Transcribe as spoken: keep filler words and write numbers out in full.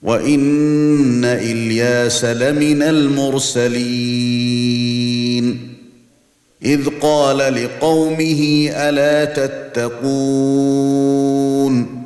وَإِنَّ إِلْيَاسَ لَمِنَ الْمُرْسَلِينَ إِذْ قَالَ لِقَوْمِهِ أَلَا تَتَّقُونَ